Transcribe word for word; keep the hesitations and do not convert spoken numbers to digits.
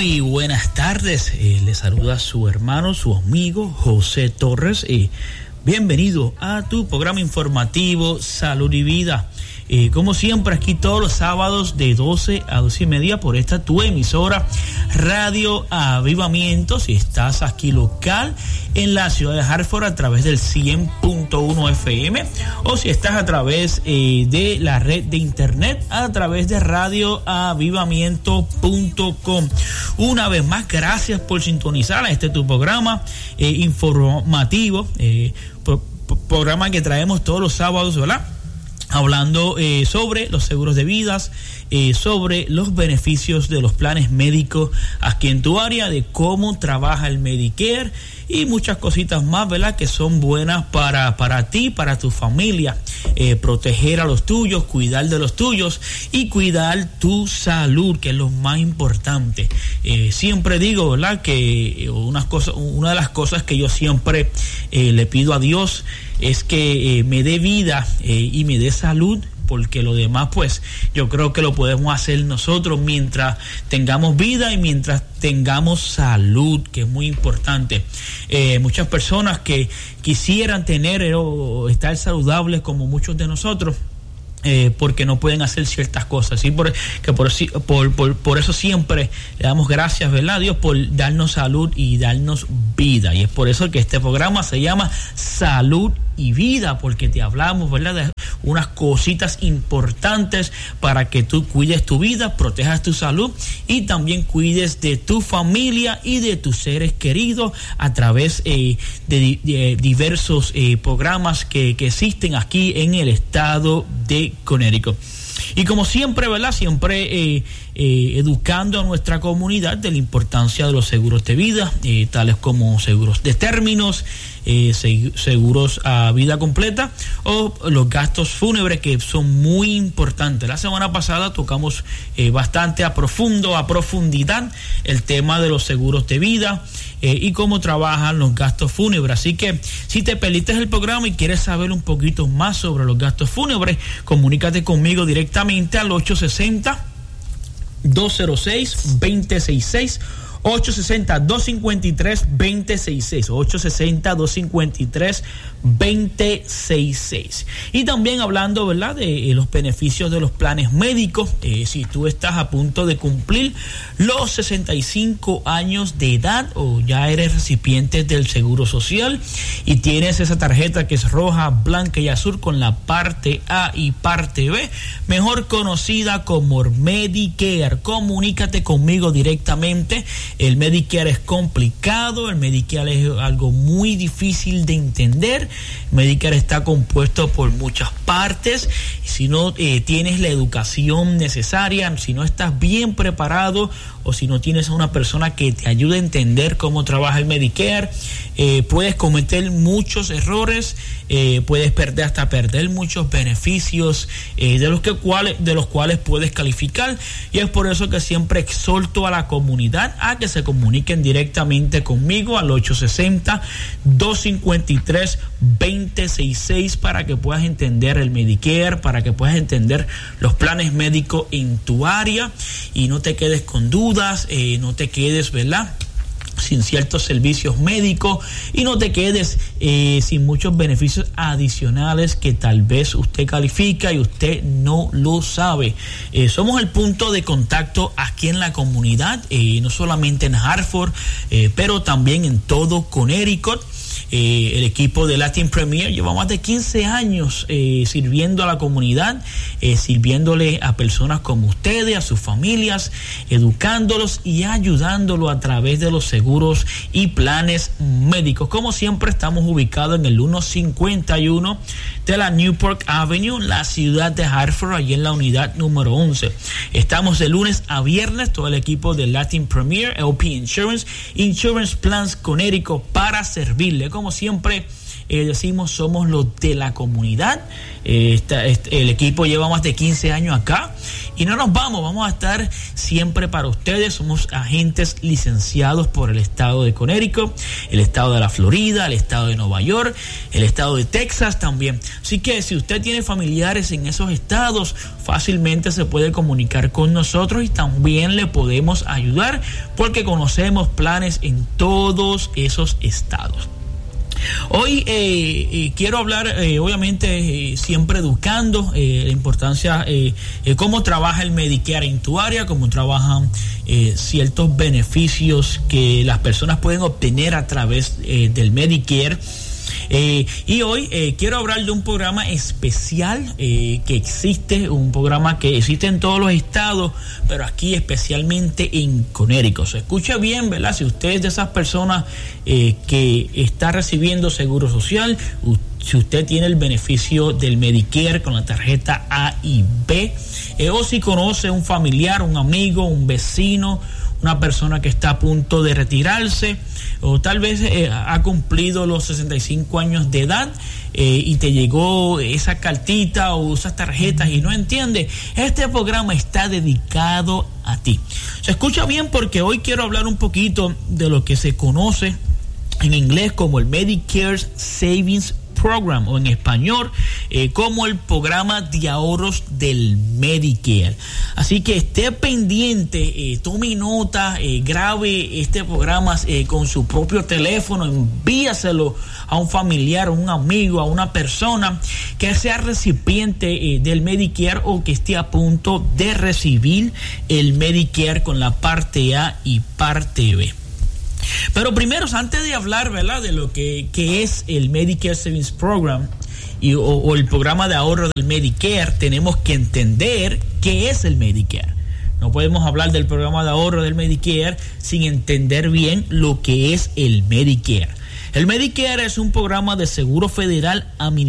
Muy buenas tardes, eh, le saluda su hermano, su amigo José Torres. Eh, bienvenido a tu programa informativo Salud y Vida. Eh, como siempre, aquí todos los sábados de doce a doce y media por esta tu emisora Radio Avivamiento. Si estás aquí local en la ciudad de Hartford a través del cien punto uno F M, o si estás a través eh, de la red de internet a través de radio avivamiento punto com. Una vez más, gracias por sintonizar a este tu programa eh, informativo, eh, pro, pro, programa que traemos todos los sábados, ¿verdad? Hablando eh, sobre los seguros de vidas, eh, sobre los beneficios de los planes médicos aquí en tu área, de cómo trabaja el Medicare y muchas cositas más, ¿verdad? Que son buenas para, para ti, para tu familia. Eh, proteger a los tuyos, cuidar de los tuyos y cuidar tu salud, que es lo más importante. Eh, siempre digo, ¿verdad? Que unas cosas, una de las cosas que yo siempre eh, le pido a Dios es que eh, me dé vida eh, y me dé salud, porque lo demás pues yo creo que lo podemos hacer nosotros mientras tengamos vida y mientras tengamos salud, que es muy importante. Eh, muchas personas que quisieran tener eh, o estar saludables como muchos de nosotros, Eh, porque no pueden hacer ciertas cosas, ¿sí? Por, que por, por, por, por eso siempre le damos gracias, ¿verdad? Dios, por darnos salud y darnos vida. Y es por eso que este programa se llama Salud y Vida, porque te hablamos, ¿verdad?, de unas cositas importantes para que tú cuides tu vida, protejas tu salud y también cuides de tu familia y de tus seres queridos a través eh, de, de diversos eh, programas que, que existen aquí en el estado de Connecticut. Y como siempre, ¿verdad? Siempre eh, eh, educando a nuestra comunidad de la importancia de los seguros de vida, eh, tales como seguros de términos, eh, seguros a vida completa o los gastos fúnebres, que son muy importantes. La semana pasada tocamos eh, bastante a profundo, a profundidad el tema de los seguros de vida eh, y cómo trabajan los gastos fúnebres. Así que si te perdiste el programa y quieres saber un poquito más sobre los gastos fúnebres, comunícate conmigo directamente al ocho seis cero, dos cero seis, dos cero seis seis, ocho seis cero, dos cinco tres, dos cero seis seis, ocho seis cero, dos cinco tres, dos cero seis seis. Y también hablando, ¿verdad?, de eh, los beneficios de los planes médicos. Eh, si tú estás a punto de cumplir los sesenta y cinco años de edad o ya eres recipiente del Seguro Social y tienes esa tarjeta que es roja, blanca y azul con la parte A y parte B, mejor conocida como Medicare, comunícate conmigo directamente. El Medicare es complicado, el Medicare es algo muy difícil de entender. Medicare está compuesto por muchas partes. Si no eh, tienes la educación necesaria, si no estás bien preparado o si no tienes a una persona que te ayude a entender cómo trabaja el Medicare, eh, puedes cometer muchos errores, eh, puedes perder hasta perder muchos beneficios eh, de los que cuales de los cuales puedes calificar. Y es por eso que siempre exhorto a la comunidad a que se comuniquen directamente conmigo al ocho seis cero, dos cinco tres, dos cero seis seis para que puedas entender el Medicare, para que puedas entender los planes médicos en tu área y no te quedes con dudas, eh, no te quedes, ¿verdad?, sin ciertos servicios médicos y no te quedes eh, sin muchos beneficios adicionales que tal vez usted califica y usted no lo sabe. Eh, somos el punto de contacto aquí en la comunidad, eh, no solamente en Hartford, eh, pero también en todo Connecticut. Eh, el equipo de Latin Premier lleva más de quince años eh, sirviendo a la comunidad, eh, sirviéndole a personas como ustedes, a sus familias, educándolos y ayudándolos a través de los seguros y planes médicos. Como siempre, estamos ubicados en el ciento cincuenta y uno de la Newport Avenue, la ciudad de Hartford, allí en la unidad número once. Estamos de lunes a viernes, todo el equipo de Latin Premier, L P Insurance, Insurance Plans Connecticut, para servirle. Como siempre eh, decimos, somos los de la comunidad. Eh, esta, este, el equipo lleva más de quince años acá Y no nos vamos, vamos a estar siempre para ustedes. Somos agentes licenciados por el estado de Connecticut, el estado de la Florida, el estado de Nueva York, el estado de Texas también. Así que si usted tiene familiares en esos estados, fácilmente se puede comunicar con nosotros y también le podemos ayudar porque conocemos planes en todos esos estados. Hoy eh, eh, quiero hablar, eh, obviamente, eh, siempre educando eh, la importancia, eh, eh, cómo trabaja el Medicare en tu área, cómo trabajan eh, ciertos beneficios que las personas pueden obtener a través eh, del Medicare. Eh, y hoy eh, quiero hablar de un programa especial eh, que existe, un programa que existe en todos los estados, pero aquí especialmente en Connecticut. Se escucha bien, ¿verdad? Si usted es de esas personas eh, que está recibiendo seguro social, si usted tiene el beneficio del Medicare con la tarjeta A y B, eh, o si conoce un familiar, un amigo, un vecino, una persona que está a punto de retirarse, o tal vez eh, ha cumplido los sesenta y cinco años de edad eh, y te llegó esa cartita o esas tarjetas y no entiende. Este programa está dedicado a ti. Se escucha bien porque hoy quiero hablar un poquito de lo que se conoce en inglés como el Medicare Savings Program, o en español eh, como el programa de ahorros del Medicare. Así que esté pendiente, eh, tome nota, eh, grabe este programa eh, con su propio teléfono, envíaselo a un familiar, a un amigo, a una persona que sea recipiente eh, del Medicare o que esté a punto de recibir el Medicare con la parte A y parte B. Pero primero, antes de hablar, ¿verdad?, de lo que, que es el Medicare Savings Program y, o, o el programa de ahorro del Medicare, tenemos que entender qué es el Medicare. No podemos hablar del programa de ahorro del Medicare sin entender bien lo que es el Medicare. El Medicare es un programa de seguro federal administrado